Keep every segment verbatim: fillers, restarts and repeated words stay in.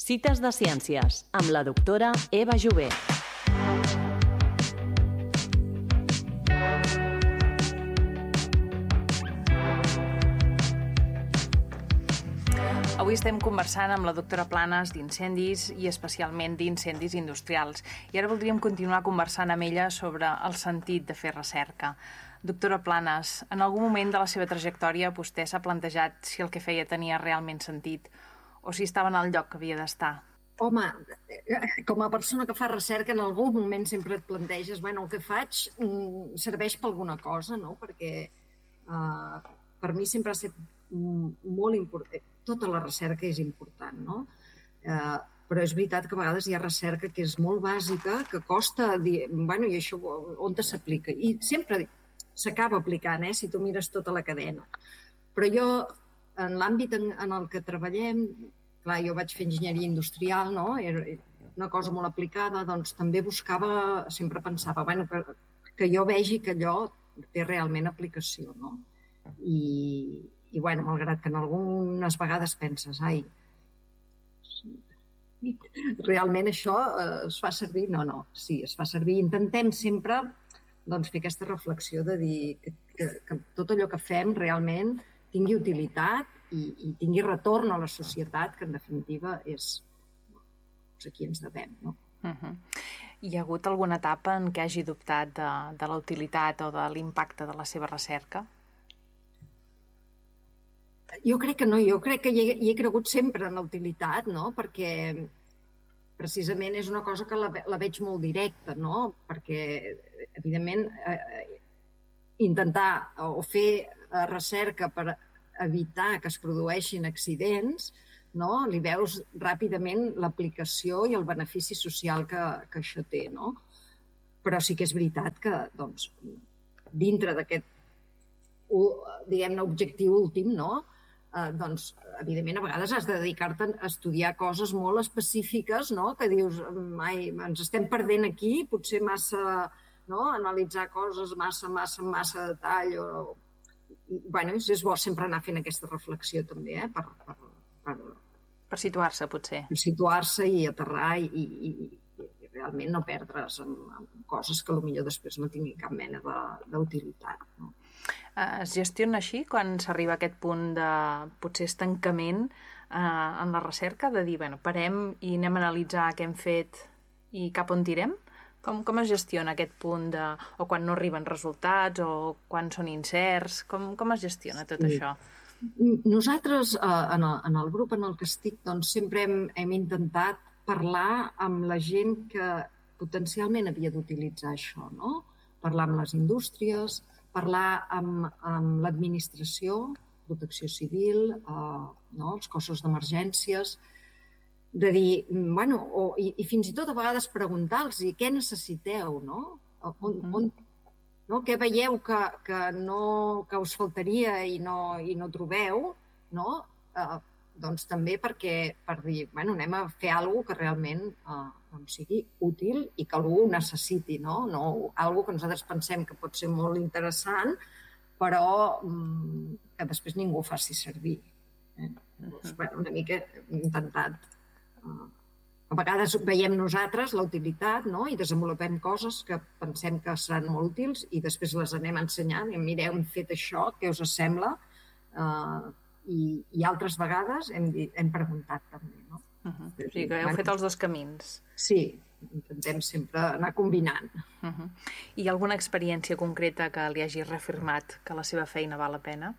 Cites de Ciències, amb la doctora Eva Jové. Avui estem conversant amb la doctora Planes d'incendis i especialment d'incendis industrials. I ara voldríem continuar conversant amb ella sobre el sentit de fer recerca. Doctora Planes, en algun moment de la seva trajectòria vostè s'ha plantejat si el que feia tenia realment sentit o si estava en el lloc que havia d'estar? Home, com a persona que fa recerca, en algun moment sempre et planteges, bueno, el que faig serveix per alguna cosa, no? Perquè uh, per mi sempre ha estat molt important. Tota la recerca és important, no? Eh, però és veritat que a vegades hi ha recerca que és molt bàsica, que costa dir, bueno, i això on s'aplica? I sempre s'acaba aplicant, eh, si tu mires tota la cadena. Però jo, en l'àmbit en, en el que treballem, clar, jo vaig fer enginyeria industrial, no? Era una cosa molt aplicada, doncs també buscava, sempre pensava, bueno, que, que jo vegi que allò té realment aplicació, no? I, i bueno, malgrat que en algunes vegades penses, ai, realment això eh, es fa servir? No, no, sí, es fa servir. Intentem sempre doncs, fer aquesta reflexió de dir que, que, que tot allò que fem realment tingui utilitat i, i tingui retorn a la societat, que en definitiva és doncs, a qui ens devem, no? Uh-huh. Hi ha hagut alguna etapa en què hagi dubtat de, de la utilitat o de l'impacte de la seva recerca? Jo crec que no, jo crec que hi he, hi he cregut sempre en la utilitat, no? Perquè precisament és una cosa que la, la veig molt directa, no? Perquè, evidentment, eh, intentar o fer recerca per evitar que es produeixin accidents, no? Li veus ràpidament l'aplicació i el benefici social que, que això té, no? Però sí que és veritat que, doncs, dintre d'aquest, diguem-ne, objectiu últim, no? Eh, doncs, evidentment, a vegades has de dedicar-te a estudiar coses molt específiques, no? Que dius, ai, ens estem perdent aquí, potser massa, no? Analitzar coses massa, massa, massa detall. O... Bueno, és bo sempre anar fent aquesta reflexió també, eh? Per, per, per... per situar-se, potser. Per situar-se i aterrar i, i, i realment no perdre's en, en coses que potser després no tinguin cap mena d'utilitat, no? Es gestiona així quan s'arriba a aquest punt de potser estancament eh, en la recerca, de dir, bueno, parem i anem a analitzar què hem fet i cap on tirem? Com, com es gestiona aquest punt de... o quan no arriben resultats o quan són incerts? Com, com es gestiona tot sí. això? Nosaltres, eh, en, el, en el grup en el que estic, doncs sempre hem, hem intentat parlar amb la gent que potencialment havia d'utilitzar això, no? Parlar amb les indústries, parlar amb, amb l'administració, protecció civil, eh, no? Els cossos d'emergències, de dir, bueno, o, i, i fins i tot a vegades preguntar-los què necessiteu, no? On, on, no? Què veieu que, que, no, que us faltaria i no, i no trobeu, no? Eh, doncs també perquè, per dir, bueno, anem a fer alguna cosa que realment eh, doncs sigui útil i que algú ho necessiti, no? No alguna que nosaltres pensem que pot ser molt interessant, però mm, que després ningú ho faci servir. Eh? Doncs, bueno, una mica hem intentat... Eh, a vegades veiem nosaltres la utilitat, no? I desenvolupem coses que pensem que seran molt útils i després les anem ensenyant i mireu, hem fet això, què us sembla? Eh, i, i altres vegades hem, hem preguntat també, no? Uh-huh. O sigui que heu fet els dos camins. Sí, intentem sempre anar combinant. Uh-huh. I alguna experiència concreta que li hagi reafirmat que la seva feina val la pena?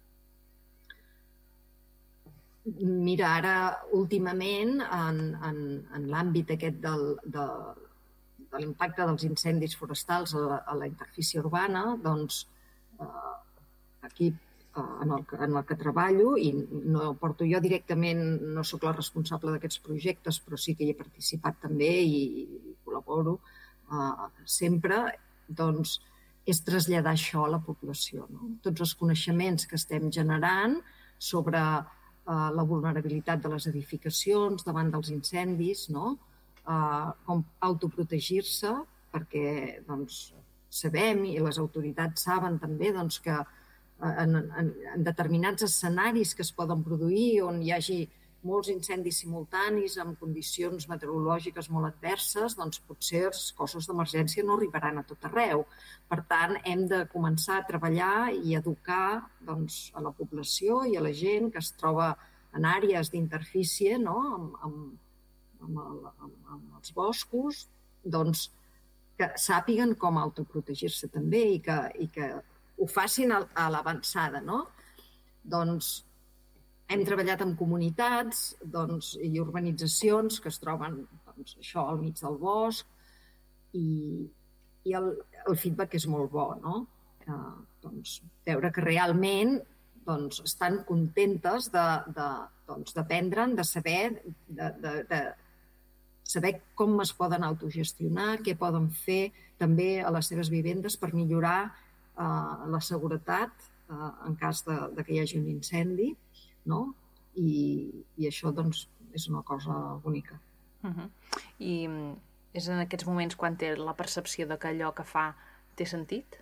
Mira, ara, últimament, en, en, en l'àmbit aquest del, de, de l'impacte dels incendis forestals a la, a la interfície urbana, doncs, eh, aquí en el, en el que treballo, i no porto jo directament, no sóc la responsable d'aquests projectes, però sí que hi he participat també i, i col·laboro eh, sempre, doncs és traslladar això a la població, no? Tots els coneixements que estem generant sobre eh, la vulnerabilitat de les edificacions davant dels incendis, no? Eh, com autoprotegir-se, perquè doncs, sabem i les autoritats saben també doncs, que En, en, en determinats escenaris que es poden produir on hi hagi molts incendis simultanis amb condicions meteorològiques molt adverses, doncs potser els cossos d'emergència no arribaran a tot arreu. Per tant, hem de començar a treballar i educar doncs, a la població i a la gent que es troba en àrees d'interfície, no? amb, amb, amb, el, amb, amb els boscos, doncs, que sàpiguen com autoprotegir-se també i que, i que ho facin a, a l'avançada. No? Doncs hem treballat amb comunitats doncs, i urbanitzacions que es troben doncs, això al mig del bosc i, i el, el feedback és molt bo, no? Eh, doncs, veure que realment doncs, estan contentes d'aprendre'n, de, de, de saber, de, de, de saber com es poden autogestionar, què poden fer també a les seves vivendes per millorar eh, la seguretat eh, en cas de, de que hi hagi un incendi. No? I, i això doncs, és una cosa bonica. Uh-huh. I és en aquests moments quan té la percepció de que allò que fa té sentit?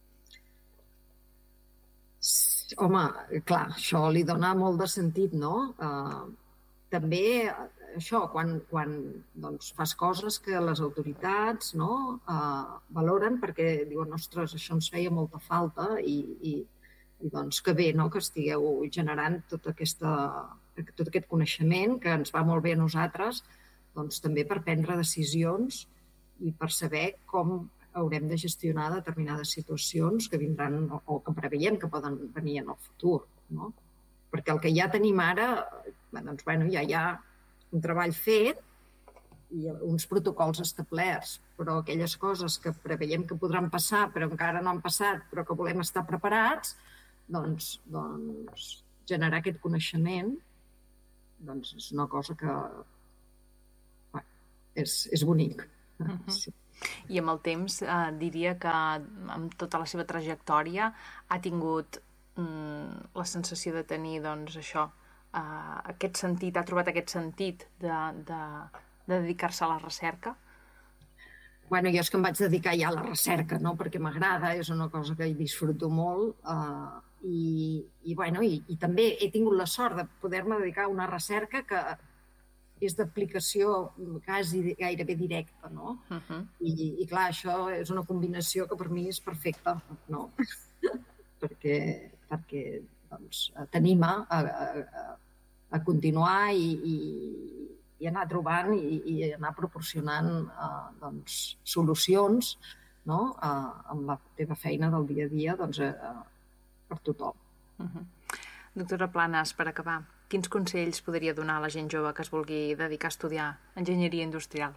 Home, clar, això li dona molt de sentit, no? Uh, també això, quan, quan doncs, fas coses que les autoritats no, uh, valoren perquè diuen, ostres, això ens feia molta falta i, i i doncs que bé no? que estigueu generant tot, aquesta, tot aquest coneixement que ens va molt bé a nosaltres doncs, també per prendre decisions i per saber com haurem de gestionar determinades situacions que vindran o, o que preveiem que poden venir en el futur. No? Perquè el que ja tenim ara, doncs, bueno, ja hi ha un treball fet i uns protocols establerts, però aquelles coses que preveiem que podran passar però encara no han passat però que volem estar preparats, Doncs, doncs generar aquest coneixement doncs és una cosa que bueno, és, és bonic. Uh-huh. Sí. I amb el temps eh, diria que amb tota la seva trajectòria ha tingut mm, la sensació de tenir doncs, això, eh, aquest sentit, ha trobat aquest sentit de, de, de dedicar-se a la recerca? Bueno, jo és que em vaig dedicar ja a la recerca, no? Perquè m'agrada, és una cosa que hi disfruto molt eh, i, i, bueno, i, i també he tingut la sort de poder-me dedicar a una recerca que és d'aplicació quasi gairebé directa, no? Uh-huh. I, I clar, això és una combinació que per mi és perfecta, no? perquè perquè doncs, t'anima a, a, a continuar i, i i anar trobant i, i anar proporcionant eh, doncs, solucions no? eh, amb la teva feina del dia a dia doncs, eh, per tothom. Uh-huh. Doctora Planas, per acabar, quins consells podria donar a la gent jove que es vulgui dedicar a estudiar enginyeria industrial?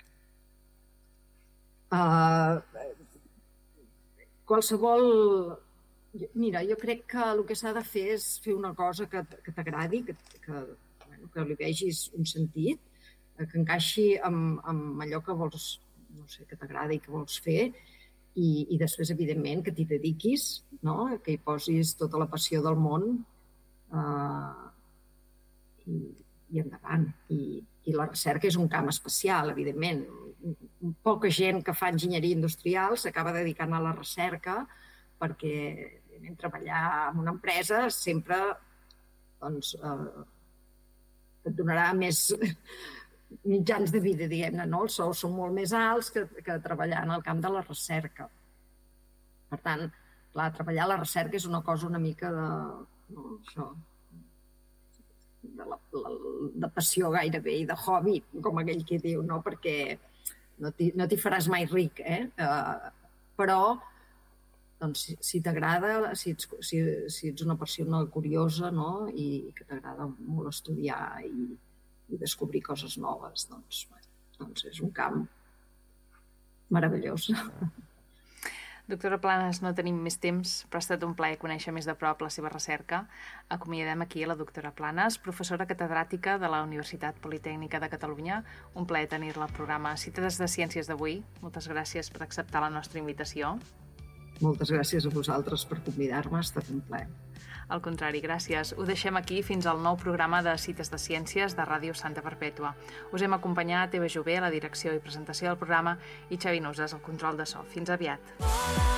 Uh, qualsevol... Mira, jo crec que el que s'ha de fer és fer una cosa que, que t'agradi, que, que que li vegis un sentit, que encaixi amb, amb allò que vols, no sé, que t'agrada i que vols fer, i, i després, evidentment, que t'hi dediquis, no? Que hi posis tota la passió del món eh, i, i endavant. I, I la recerca és un camp especial, evidentment. Poca gent que fa enginyeria industrial s'acaba dedicant a la recerca perquè, evidentment, treballar en una empresa sempre doncs, eh, et donarà més mitjans de vida, diguem-ne, no? Els sous són molt més alts que, que treballar en el camp de la recerca. Per tant, clar, treballar a la recerca és una cosa una mica de, no, això, de, la, la, de passió gairebé i de hobby, com aquell que diu, no? Perquè no t'hi no t'hi faràs mai ric, eh? Uh, però doncs, si, si t'agrada, si, ets, si, si ets una persona curiosa, no? I, i que t'agrada molt estudiar i, i descobrir coses noves, doncs, doncs és un camp meravellós. Doctora Planas, no tenim més temps, però ha estat un plaer conèixer més de prop la seva recerca. Acomiadem aquí a la doctora Planas, professora catedràtica de la Universitat Politècnica de Catalunya. Un plaer tenir-la al programa Cites de Ciències d'avui. Moltes gràcies per acceptar la nostra invitació. Moltes gràcies a vosaltres per convidar-me, ha estat un plaer. Al contrari, gràcies. Ho deixem aquí fins al nou programa de Cites de Ciències de Ràdio Santa Perpètua. Us hem acompanyat Eva Jové a la direcció i presentació del programa i Xavi Nusas al control de so. Fins aviat.